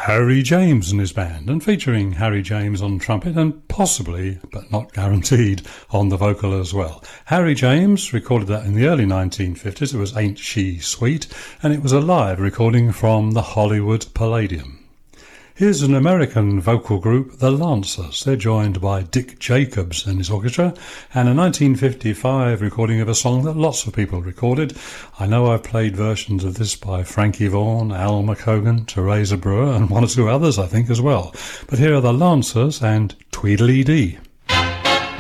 Harry James and his band, and featuring Harry James on trumpet and possibly, but not guaranteed, on the vocal as well. Harry James recorded that in the early 1950s. It was Ain't She Sweet, and it was a live recording from the Hollywood Palladium. Here's an American vocal group, the Lancers. They're joined by Dick Jacobs and his orchestra, and a 1955 recording of a song that lots of people recorded. I know I've played versions of this by Frankie Vaughan, Al McCogan, Teresa Brewer, and one or two others, I think, as well. But here are the Lancers and Tweedledee.